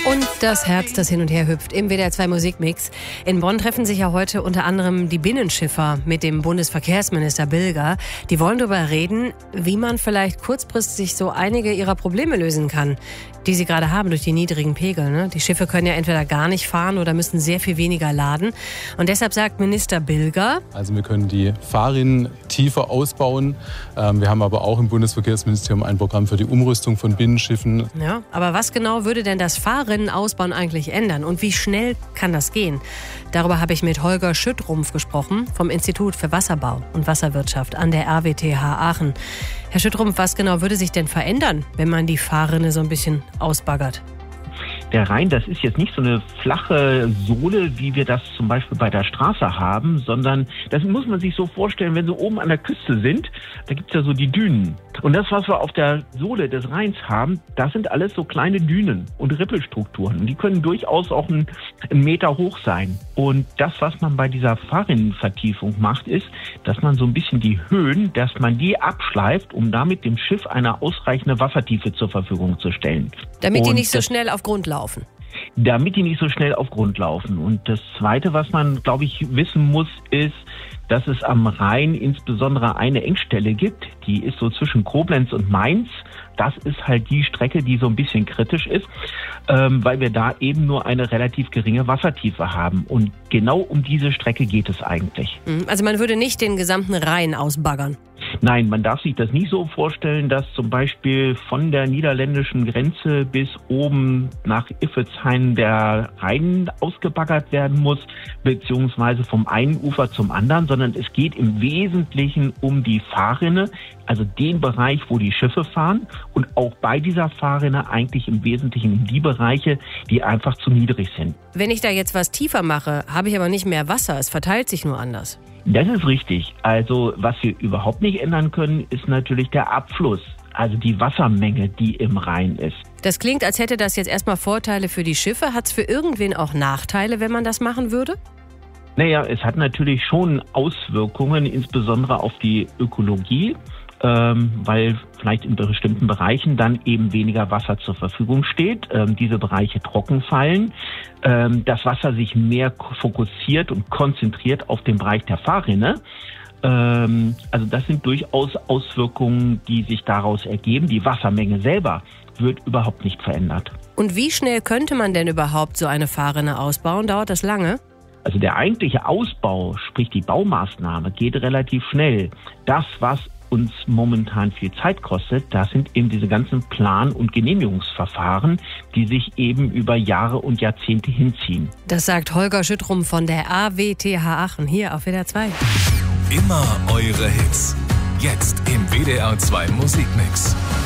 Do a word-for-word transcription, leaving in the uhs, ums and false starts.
Und das Herz, das hin und her hüpft im W D R zwei Musikmix. In Bonn treffen sich ja heute unter anderem die Binnenschiffer mit dem Bundesverkehrsminister Bilger. Die wollen darüber reden, wie man vielleicht kurzfristig so einige ihrer Probleme lösen kann, die sie gerade haben durch die niedrigen Pegel. Ne? Die Schiffe können ja entweder gar nicht fahren oder müssen sehr viel weniger laden. Und deshalb sagt Minister Bilger: Also wir können die Fahrrinnen tiefer ausbauen. Wir haben aber auch im Bundesverkehrsministerium ein Programm für die Umrüstung von Binnenschiffen. Ja, aber was genau würde denn das Fahrrinnen Ausbauen eigentlich ändern und wie schnell kann das gehen? Darüber habe ich mit Holger Schüttrumpf gesprochen vom Institut für Wasserbau und Wasserwirtschaft an der R W T H Aachen. Herr Schüttrumpf, was genau würde sich denn verändern, wenn man die Fahrrinne so ein bisschen ausbaggert? Der Rhein, das ist jetzt nicht so eine flache Sohle, wie wir das zum Beispiel bei der Straße haben, sondern das muss man sich so vorstellen, wenn Sie oben an der Küste sind, da gibt's ja so die Dünen. Und das, was wir auf der Sohle des Rheins haben, das sind alles so kleine Dünen und Rippelstrukturen. Und die können durchaus auch einen, einen Meter hoch sein. Und das, was man bei dieser Fahrrinnenvertiefung macht, ist, dass man so ein bisschen die Höhen, dass man die abschleift, um damit dem Schiff eine ausreichende Wassertiefe zur Verfügung zu stellen. Damit die und nicht so das, schnell auf Grund laufen. Damit die nicht so schnell auf Grund laufen. Und das Zweite, was man, glaube ich, wissen muss, ist, dass es am Rhein insbesondere eine Engstelle gibt. Die ist so zwischen Koblenz und Mainz. Das ist halt die Strecke, die so ein bisschen kritisch ist, ähm, weil wir da eben nur eine relativ geringe Wassertiefe haben. Und genau um diese Strecke geht es eigentlich. Also man würde nicht den gesamten Rhein ausbaggern? Nein, man darf sich das nicht so vorstellen, dass zum Beispiel von der niederländischen Grenze bis oben nach Iffezheim der Rhein ausgebaggert werden muss, beziehungsweise vom einen Ufer zum anderen, sondern es geht im Wesentlichen um die Fahrrinne, also den Bereich, wo die Schiffe fahren, und auch bei dieser Fahrrinne eigentlich im Wesentlichen um die Bereiche, die einfach zu niedrig sind. Wenn ich da jetzt was tiefer mache, habe ich aber nicht mehr Wasser, es verteilt sich nur anders. Das ist richtig. Also was wir überhaupt nicht ändern können, ist natürlich der Abfluss, also die Wassermenge, die im Rhein ist. Das klingt, als hätte das jetzt erstmal Vorteile für die Schiffe. Hat es für irgendwen auch Nachteile, wenn man das machen würde? Naja, es hat natürlich schon Auswirkungen, insbesondere auf die Ökologie, ähm, weil vielleicht in bestimmten Bereichen dann eben weniger Wasser zur Verfügung steht, ähm, diese Bereiche trocken fallen, ähm, das Wasser sich mehr fokussiert und konzentriert auf den Bereich der Fahrrinne. Ähm, also das sind durchaus Auswirkungen, die sich daraus ergeben. Die Wassermenge selber wird überhaupt nicht verändert. Und wie schnell könnte man denn überhaupt so eine Fahrrinne ausbauen? Dauert das lange? Also der eigentliche Ausbau, sprich die Baumaßnahme, geht relativ schnell. Das, was uns momentan viel Zeit kostet, das sind eben diese ganzen Plan- und Genehmigungsverfahren, die sich eben über Jahre und Jahrzehnte hinziehen. Das sagt Holger Schüttrumpf von der R W T H Aachen hier auf W D R zwei. Immer eure Hits. Jetzt im W D R zwei Musikmix.